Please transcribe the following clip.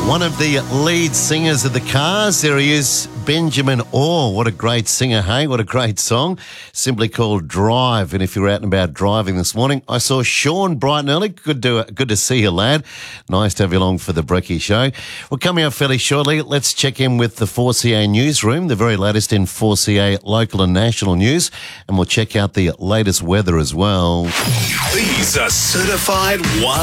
One of the lead singers of the Cars, there he is, Benjamin Orr. What a great singer, hey? What a great song. Simply called Drive. And if you're out and about driving this morning, I saw Sean bright and early. Good to see you, lad. Nice to have you along for the Brekkie Show. We're coming up fairly shortly. Let's check in with the 4CA newsroom, the very latest in 4CA local and national news. And we'll check out the latest weather as well. These are certified